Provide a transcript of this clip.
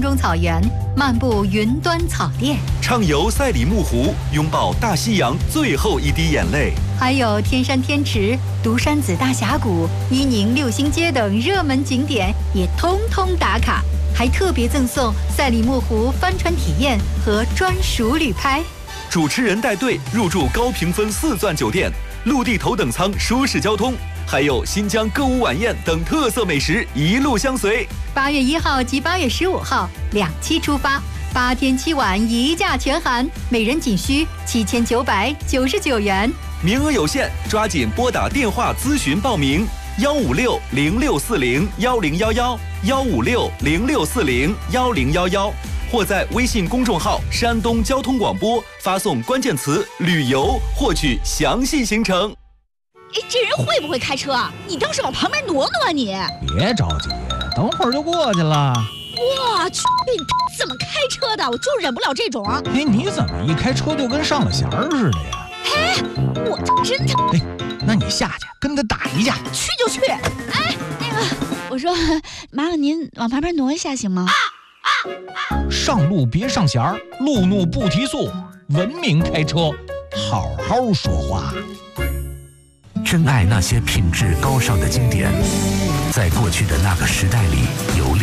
中草原，漫步云端草甸， 畅游赛里木湖，拥抱大西洋最后一滴眼泪。 还有天山天池、独山子大峡谷、伊宁六星街等热门景点也通通打卡，还特别赠送赛里木湖帆船体验和专属旅拍。 主持人带队入住高评分4钻酒店，陆地头等舱舒适交通，还有新疆歌舞晚宴等特色美食一路相随。 8月1号及8月15号2期出发，8天7晚一价全含，每人仅需7999元。 名额有限，抓紧拨打电话咨询报名：15606401011，15606401011，或在微信公众号“山东交通广播”发送关键词“旅游”获取详细行程。 哎，这人会不会开车啊？你倒是往旁边挪挪啊你！ 别着急，等会儿就过去了。 我去，你怎么开车的？我就忍不了这种。 哎，你怎么一开车就跟上了弦儿似的呀？ 哎，我真的。 哎，那你下去跟他打一架。 去就去。哎，那个，我说，麻烦您往旁边挪一下行吗？ 上路别上弦儿，路怒不提速，文明开车，好好说话。 珍爱那些品质高尚的经典，在过去的那个时代里有